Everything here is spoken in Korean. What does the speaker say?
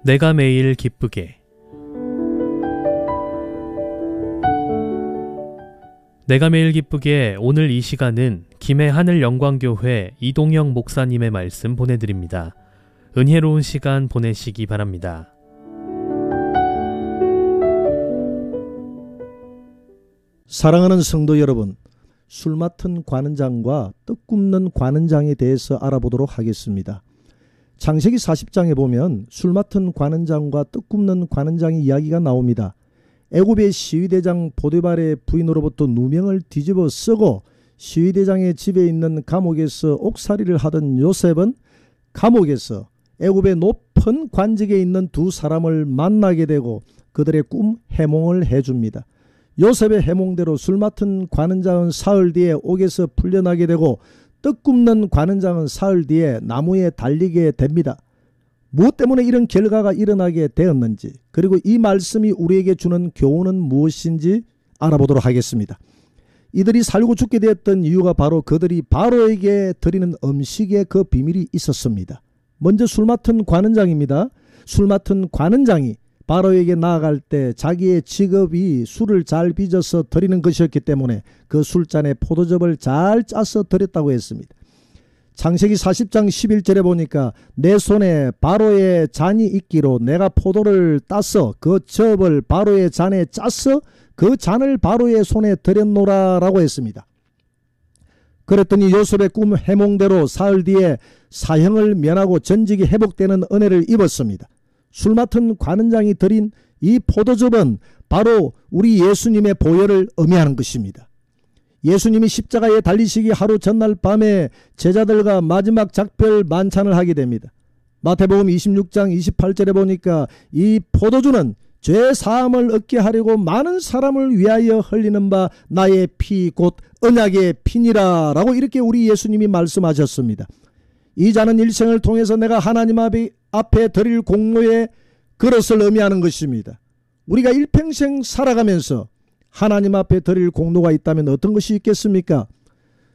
내가 매일 기쁘게. 내가 매일 기쁘게 오늘 이 시간은 김해 하늘영광교회 이동영 목사님의 말씀 보내드립니다. 은혜로운 시간 보내시기 바랍니다. 사랑하는 성도 여러분, 술 맡은 관원장과 떡 굽는 관원장에 대해서 알아보도록 하겠습니다. 창세기 40장에 보면 술 맡은 관원장과 떡 굽는 관원장의 이야기가 나옵니다. 애굽의 시위대장 보디발의 부인으로부터 누명을 뒤집어 쓰고 시위대장의 집에 있는 감옥에서 옥살이를 하던 요셉은 감옥에서 애굽의 높은 관직에 있는 두 사람을 만나게 되고 그들의 꿈 해몽을 해줍니다. 요셉의 해몽대로 술 맡은 관원장은 사흘 뒤에 옥에서 풀려나게 되고 떡 굽는 관원장은 사흘 뒤에 나무에 달리게 됩니다. 무엇 때문에 이런 결과가 일어나게 되었는지, 그리고 이 말씀이 우리에게 주는 교훈은 무엇인지 알아보도록 하겠습니다. 이들이 살고 죽게 되었던 이유가 바로 그들이 바로에게 드리는 음식에 그 비밀이 있었습니다. 먼저 술 맡은 관원장입니다. 술 맡은 관원장이 바로에게 나아갈 때 자기의 직업이 술을 잘 빚어서 드리는 것이었기 때문에 그 술잔에 포도즙을 잘 짜서 드렸다고 했습니다. 창세기 40장 11절에 보니까 내 손에 바로의 잔이 있기로 내가 포도를 따서 그 즙을 바로의 잔에 짜서 그 잔을 바로의 손에 드렸노라 라고 했습니다. 그랬더니 요셉의 꿈 해몽대로 사흘 뒤에 사형을 면하고 전직이 회복되는 은혜를 입었습니다. 술 맡은 관원장이 드린 이 포도즙은 바로 우리 예수님의 보혈을 의미하는 것입니다. 예수님이 십자가에 달리시기 하루 전날 밤에 제자들과 마지막 작별 만찬을 하게 됩니다. 마태복음 26장 28절에 보니까 이 포도주는 죄 사함을 얻게 하려고 많은 사람을 위하여 흘리는 바 나의 피 곧 언약의 피니라 라고 이렇게 우리 예수님이 말씀하셨습니다. 이 잔은 일생을 통해서 내가 하나님 앞에 드릴 공로의 그릇을 의미하는 것입니다. 우리가 일평생 살아가면서 하나님 앞에 드릴 공로가 있다면 어떤 것이 있겠습니까?